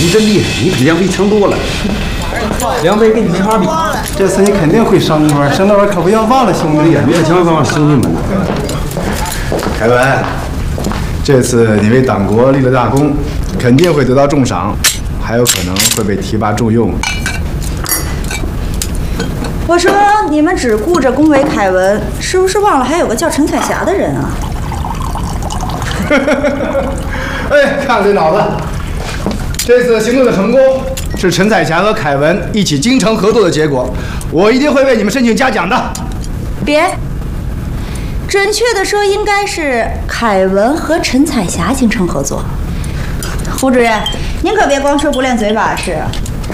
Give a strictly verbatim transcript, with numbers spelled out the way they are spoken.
你真厉害，你比梁飞强多了。梁飞跟你没法比， 这次你肯定会升官，升了我可不要忘了兄弟呀！ 别千万别忘了兄弟们。 凯文，这次你为党国立了大功，肯定会得到重赏，还有可能会被提拔重用。 我说你们只顾着恭维凯文，是不是忘了还有个叫陈彩霞的人啊？ 哎，看了这脑子，这次行动的成功是陈彩霞和凯文一起精诚合作的结果，我一定会为你们申请嘉奖的。 别，准确的说应该是凯文和陈彩霞精诚合作。胡主任，您可别光说不练嘴把式，